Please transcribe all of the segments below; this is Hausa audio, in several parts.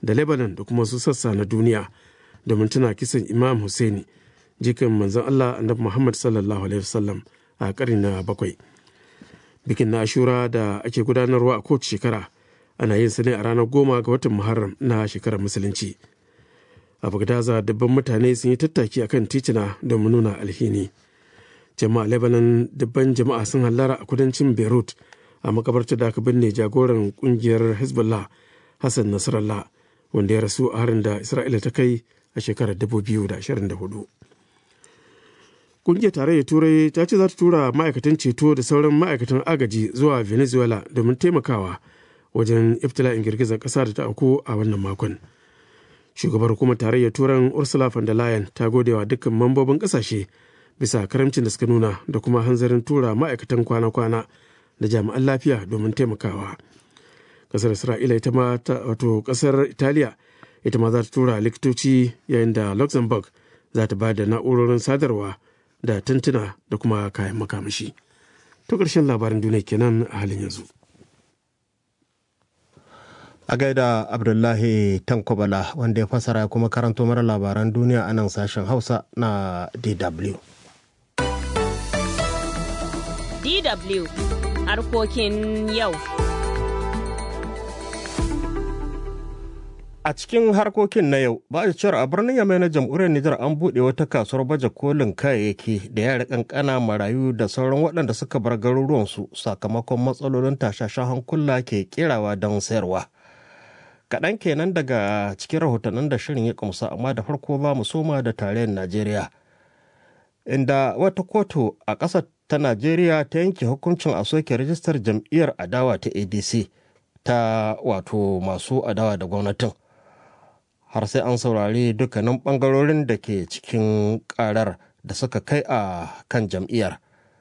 da Lebanon da kuma wasu sassa na duniya domin tuna kisan Imam Hussaini, jikan manzon Allah Annabi Muhammad sallallahu alaihi wasallam a ƙarni na 7. Bikin na Ashura da ake gudanarwa a kowace shekara ana yin sa ne a ranar 10 ga watan Muharram na shekarar Musulunci. A Bagdaza dubban mutane sun yi tattaki akan titina domin nuna alhini. Jama'a Lebanon dubban jama'a sun hallara a kudancin Beirut a makabartar da aka binne jagoran kungiyar Hezbollah Hassan Nasrallah, wanda ya rasu a harin da Isra'ila ta kai a shekarar 2024. Kungiyar tarayyar Turai ta ce za ta tura ma'aikatan ceto da sauran ma'aikatan agaji zuwa Venezuela domin taimakawa wajen iftila'in girgizar ƙasa da ta auku a wannan makon. Shugabar hukumar tarayyar Turan Ursula von der Leyen ta gode wa dukkan mambobin ƙasashe bisa karamcin da suka nuna da kuma hanzarin tura ma'aikatan kwana-kwana da jami'an lafiya domin taimakawa. Ƙasar Isra'ila ita ma wato ƙasar Italiya ita ma za ta tura likitoci, yayin da Luxembourg za ta ba da na'urorin sadarwa da tantuna da kuma kayan makamashi. To ƙarshen labarin duniya kenan a halin yanzu. A gaida Abdullahi Tankobala wanda ya fasara kuma karanto mara labaran duniya a nan sashen Hausa na DW. DW harkokin yau. A cikin harkokin na yau, ba a cewar a birnin Yamai na jamhuriyar Nijar an buɗe wata kasuwar baje kolin kayayyaki da yara kankana, marayu da sauran waɗanda suka bar garuruwansu sakamakon matsalolin tashashen hankula ke kerawa don sayarwa. Kaɗan kenan daga cikin rahotannin da shirin ya kumsa, amma da farko ba mu soma da tarayyar Najeriya. Inda wata kotu a ƙasar ta Najeriya ta yanke hukuncin a soke rajistar jam'iyyar adawa ta ADC ta wato masu adawa da gwamnatin. Har sai an saurari dukkanin ɓangarorin da ke cikin ƙarar da suka kai a kan jam'iyyar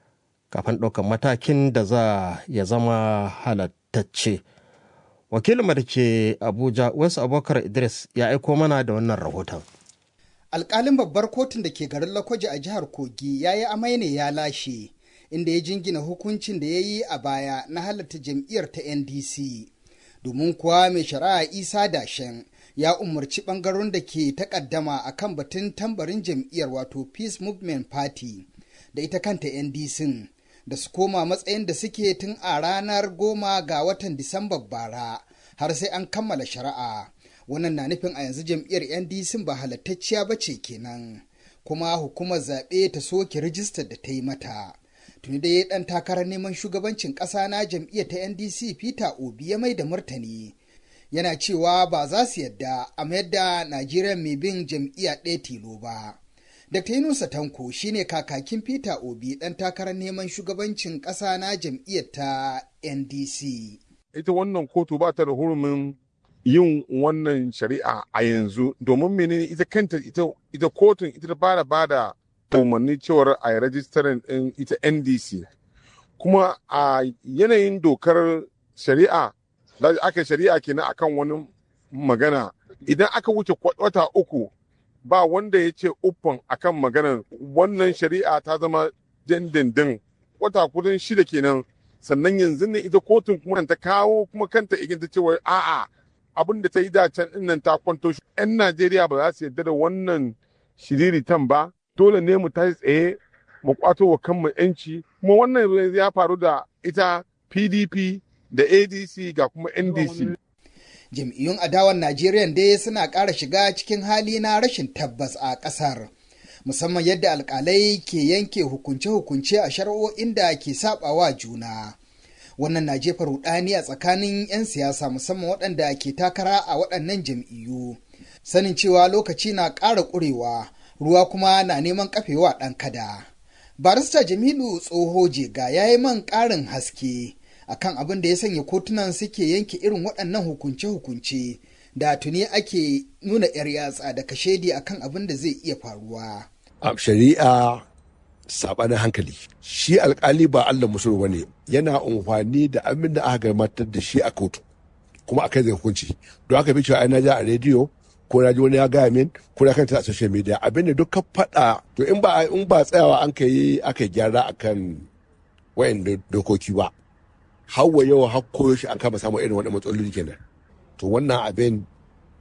kafin ɗaukar matakin da za ya zama halattacce. Wakilin da ke Abuja, Wasu Abubakar Idris, ya aiko mana da wannan rahoton. Alƙalin babbar kotun da ke garin Lokoja a jihar Kogi ya yi amai ne ya lashe, inda ya jingina hukuncin da ya yi a baya na halatta jam'iyyar ta NDC. Domin kuwa mai shari'a Isa Dashen ya umarci ɓangaren da ke takaddama a kan batun tambarin jam'iyyar wato Peace Movement Party da ita kanta NDC da su koma matsayin da suke tun a ranar 10 ga watan Disamba bara har sai an kammala shari'a. Wannan na nufin a yanzu jam'iyyar NDC ba halattacciya ba ce kenan, kuma hukumar zaɓe ta soke rijistar da ta yi mata. Tuni da ya ɗan takarar neman shugabancin ƙasa na jam'iyyar ta NDC Peter Obi ya mai da martani. Yana cewa ba za su yadda a mayar da Najeriya mai bin jam'iyya ɗaya tilo ba. Dr. Yunusa Tanko shine kakakin Peter Obi ɗan takarar neman shugabancin ƙasa na jam'iyyar ta NDC. Ita wannan kotu ba ta da hurumin yin wannan shari'a a yanzu, domin menene ita kanta ita kotun ita ta fara bada umarni cewar a yi rajistarin ɗin ita NDC. Kuma a yanayin dokar shari'a da aka shari'a kenan akan wani magana, idan aka wuce wata 3 ba wanda ya ce uffan akan maganar, wannan shari'a ta zama dindindin. Wata kudin 6 kenan, sannan yanzu ne ita kotun kuma ta kawo kuma kanta iginta cewa a'a abin da ta yi dacen nan ta kwanto. 'Yan Najeriya ba za su yarda da wannan shiriritan ba, dole ne mu tashi tsaye mu kwato wa kanmu 'yanci. Kuma wannan ya faru da ita PDP da ADC ga kuma NDC. Jam'iyyun adawan Najeriya dai suna ƙara shiga cikin hali na rashin tabbas a ƙasar, musamman yadda alƙalai ke yanke hukunce-hukunce a shari'o'in da ke saɓawa juna. Wannan na jefa rudani a tsakanin 'yan siyasa, musamman waɗanda ke takara a waɗannan jam'iyyu. Sanin cewa lokaci na ƙara ƙurewa, ruwa kuma na neman kafewa ɗan kada. Barista Jamilu Tsoho Jega ya yi man ƙarin haske akan abin da ya sanya kotunan suke yanke irin waɗannan hukunce-hukunce da tuni ake nuna 'yar yatsa da kashedi akan abin da zai iya faruwa. A shari'a saɓanin hankali, shi alkali ba Allah musulmi ba ne, yana amfani da abin da aka gabatar da shi a kotu kuma akai zai hukunci. Don aka bi cewa ai na ji a rediyo ko na ji wani ya gaya min ko na kanta a social media, abin da duka faɗa to in ba tsayawa an kai aka gyara akan wayan dokoki ba, hawa yau har koyo shi an kama samun irin wani matsaloli kenan. To wannan abin